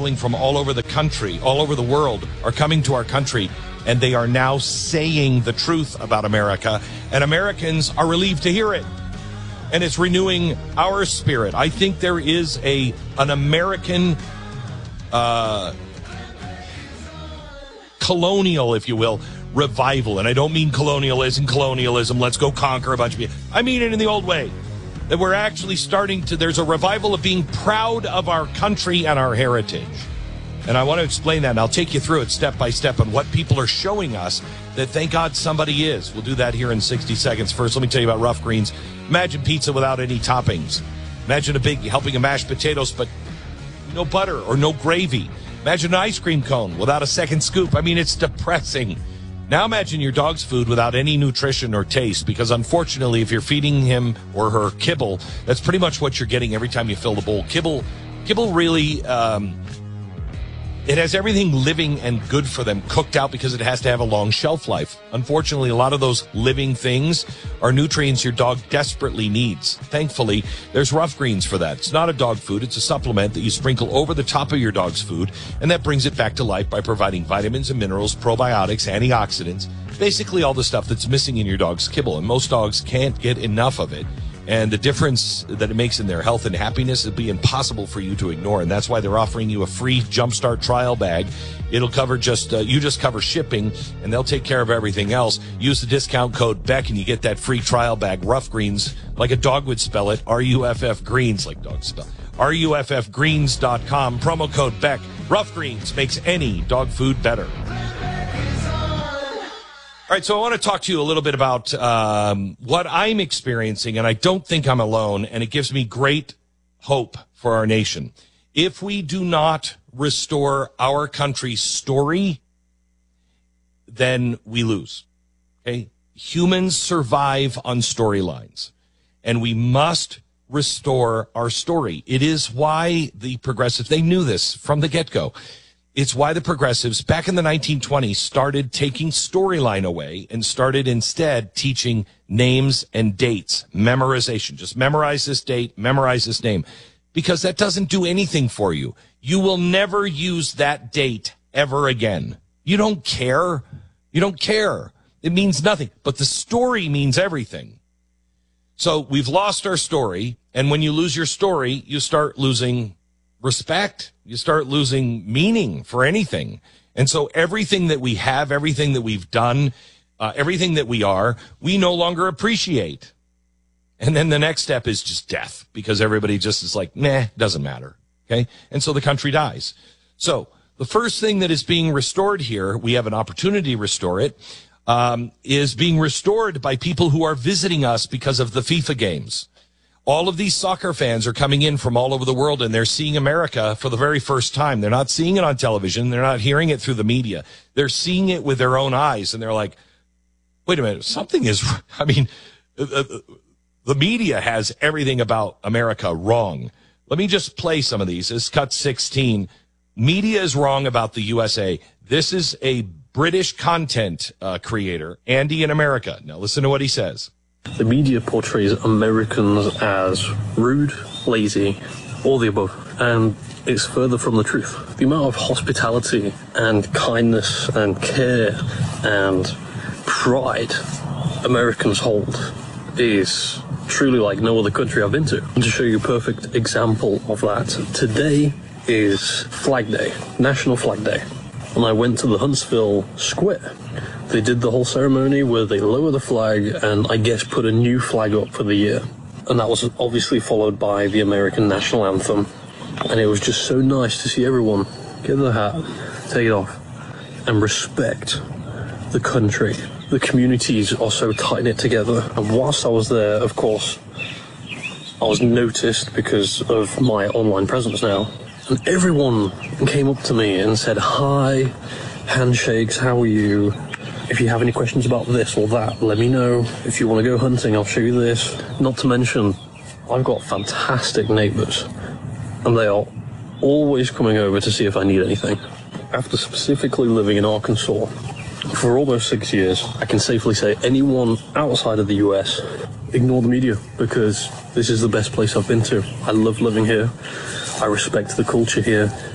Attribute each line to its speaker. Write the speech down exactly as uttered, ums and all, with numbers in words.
Speaker 1: traveling from all over the country, all over the world, are coming to our country, and they are now saying the truth about America, and Americans are relieved to hear it. And it's renewing our spirit. I think there is a an American uh, colonial, if you will, revival. And I don't mean colonialism, colonialism, let's go conquer a bunch of people. I mean it in the old way. That we're actually starting to, there's a revival of being proud of our country and our heritage. And I want to explain that, and I'll take you through it step by step on what people are showing us that thank God somebody is. We'll do that here in sixty seconds. First, let me tell you about Rough Greens. Imagine pizza without any toppings. Imagine a big helping of mashed potatoes, but no butter or no gravy. Imagine an ice cream cone without a second scoop. I mean, it's depressing. Now imagine your dog's food without any nutrition or taste, because unfortunately, if you're feeding him or her kibble, that's pretty much what you're getting every time you fill the bowl. Kibble, kibble really... Um, It has everything living and good for them cooked out because it has to have a long shelf life. Unfortunately, a lot of those living things are nutrients your dog desperately needs. Thankfully, there's Rough Greens for that. It's not a dog food. It's a supplement that you sprinkle over the top of your dog's food, and that brings it back to life by providing vitamins and minerals, probiotics, antioxidants, basically all the stuff that's missing in your dog's kibble. And most dogs can't get enough of it. And the difference that it makes in their health and happiness would be impossible for you to ignore. And that's why they're offering you a free Jumpstart trial bag. It'll cover just, uh, you just cover shipping, and they'll take care of everything else. Use the discount code Beck, and you get that free trial bag. Rough Greens, like a dog would spell it, R U F F Greens, like dogs spell R U F F greens dot com. Promo code Beck. Rough Greens makes any dog food better. All right, so I want to talk to you a little bit about um, what I'm experiencing, and I don't think I'm alone, and it gives me great hope for our nation. If we do not restore our country's story, then we lose. Okay? Humans survive on storylines, and we must restore our story. It is why the progressives, they knew this from the get-go. It's why the progressives back in the nineteen twenties started taking storyline away and started instead teaching names and dates, memorization. Just memorize this date, memorize this name, because that doesn't do anything for you. You will never use that date ever again. You don't care. You don't care. It means nothing, but the story means everything. So we've lost our story, and when you lose your story, you start losing respect. You start losing meaning for anything. And so everything that we have, everything that we've done, uh, everything that we are, we no longer appreciate. And then the next step is just death, because everybody just is like, nah, doesn't matter. Okay. And so the country dies. So the first thing that is being restored here, we have an opportunity to restore it, um, is being restored by people who are visiting us because of the FIFA games. All of these soccer fans are coming in from all over the world, and they're seeing America for the very first time. They're not seeing it on television. They're not hearing it through the media. They're seeing it with their own eyes, and they're like, wait a minute, something is, I mean, the media has everything about America wrong. Let me just play some of these. This is cut sixteen. Media is wrong about the U S A. This is a British content uh, creator, Andy in America. Now listen to what he says.
Speaker 2: The media portrays Americans as rude, lazy, all the above, and it's further from the truth. The amount of hospitality and kindness and care and pride Americans hold is truly like no other country I've been to. And to show you a perfect example of that, today is Flag Day, National Flag Day. And I went to the Huntsville Square. They did the whole ceremony where they lower the flag and I guess put a new flag up for the year. And that was obviously followed by the American national anthem. And it was just so nice to see everyone get their hat, take it off, and respect the country. The communities are so tight-knit together. And whilst I was there, of course, I was noticed because of my online presence now. And everyone came up to me and said, hi, handshakes, how are you? If you have any questions about this or that, let me know. If you want to go hunting, I'll show you this. Not to mention, I've got fantastic neighbours, and they are always coming over to see if I need anything. After specifically living in Arkansas for almost six years, I can safely say anyone outside of the U S, ignore the media, because this is the best place I've been to. I love living here. I respect the culture here.